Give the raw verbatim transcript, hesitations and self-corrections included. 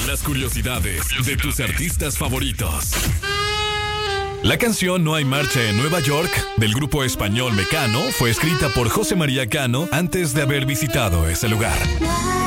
las curiosidades de tus artistas favoritos. La canción No hay marcha en Nueva York, del grupo español Mecano, fue escrita por José María Cano antes de haber visitado ese lugar.